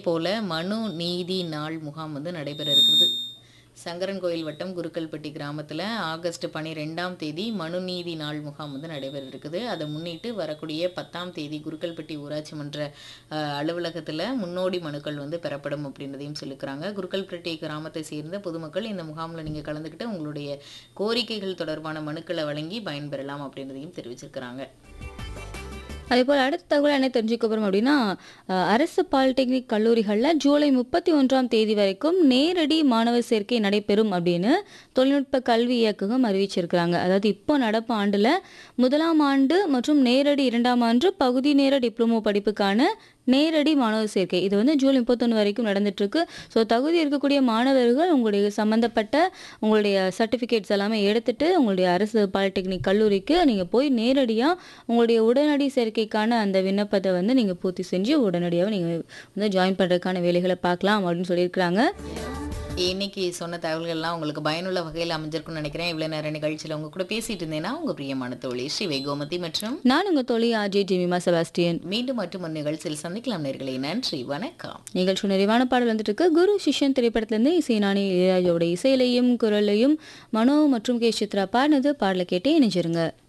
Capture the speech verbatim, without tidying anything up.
போல மனு நீதி நாள் முகாம் வந்து நடைபெற இருக்குது. சங்கரன் கோயில் வட்டம் குருக்கல்பட்டி கிராமத்தில் ஆகஸ்ட் பன்னிரெண்டாம் தேதி மனுநீதி நாள் முகாம் வந்து நடைபெற இருக்குது. அதை முன்னிட்டு வரக்கூடிய பத்தாம் தேதி குருக்கல்பட்டி ஊராட்சி மன்ற அஹ், அலுவலகத்தில் முன்னோடி மனுக்கள் வந்து பெறப்படும் அப்படின்றதையும் சொல்லிக்கிறாங்க. குருக்கல்பட்டி கிராமத்தை சேர்ந்த பொதுமக்கள் இந்த முகாமில் நீங்கள் கலந்துக்கிட்டு உங்களுடைய கோரிக்கைகள் தொடர்பான மனுக்களை வழங்கி பயன்பெறலாம் அப்படின்றதையும் தெரிவிச்சிருக்கிறாங்க. அதேபோல் அடுத்த தகவல் என்ன தெரிஞ்சுக்க போகிறோம் அப்படின்னா அஹ், அரசு பாலிடெக்னிக் கல்லூரிகளில் ஜூலை முப்பத்தி ஒன்றாம் தேதி வரைக்கும் நேரடி மாணவர் சேர்க்கை நடைபெறும் அப்படின்னு தொழில்நுட்ப கல்வி இயக்ககம் அறிவிச்சிருக்கிறாங்க. அதாவது இப்போ நடப்பு ஆண்டில் முதலாம் ஆண்டு மற்றும் நேரடி இரண்டாம் ஆண்டு பகுதி நேர டிப்ளமோ படிப்புக்கான நேரடி மாணவர் சேர்க்கை இது வந்து ஜூலை முப்பத்தொன்று வரைக்கும் நடந்துட்டுருக்கு. ஸோ தகுதி இருக்கக்கூடிய மாணவர்கள் உங்களுடைய சம்மந்தப்பட்ட உங்களுடைய சர்டிஃபிகேட்ஸ் எல்லாமே எடுத்துட்டு உங்களுடைய அரசு பாலிடெக்னிக் கல்லூரிக்கு நீங்கள் போய் நேரடியாக உங்களுடைய உடனடி சேர்க்கைக்கான அந்த விண்ணப்பத்தை வந்து நீங்கள் பூர்த்தி செஞ்சு உடனடியாக நீங்கள் வந்து ஜாயின் பண்ணுறதுக்கான வேலைகளை பார்க்கலாம் அப்படின்னு சொல்லியிருக்கிறாங்க. இன்னைக்கு சொன்ன தகவல்கள்லாம் உங்களுக்கு பயனுள்ள வகையில் அமைஞ்சிருக்கும்னு நினைக்கிறேன். இவ்வளோ நேரம் நிகழ்ச்சியில் உங்க கூட பேசிட்டு இருந்தேன்னா உங்க பிரியமான தோழி ஸ்ரீ கோமதி மற்றும் நான் உங்கள் தோழி ஆர்ஜே ஜெமிமா செபாஸ்டியன். மீண்டும் மற்றும் ஒரு நிகழ்ச்சியில் சந்திக்கலாம் நேர்களே. நன்றி, வணக்கம். நிகழ்ச்சி நிறைவான பாடல் வந்துட்டு இருக்கு. குரு சிஷ்யன் திரைப்படத்திலிருந்து இசைஞானி இளையராஜாவோட இசையிலையும் குரலையும் மனோ மற்றும் கே சித்ரா பாடினது. பாடலை கேட்டே இணைஞ்சிருங்க.